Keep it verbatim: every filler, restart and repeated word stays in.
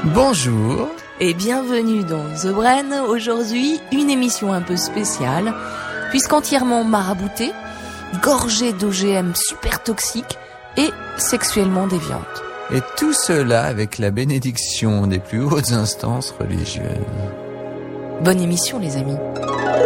Bonjour. Et bienvenue dans The Brain. Aujourd'hui, une émission un peu spéciale, puisqu'entièrement maraboutée, gorgée d'O G M super toxiques et sexuellement déviante. Et tout cela avec la bénédiction des plus hautes instances religieuses. Bonne émission, les amis.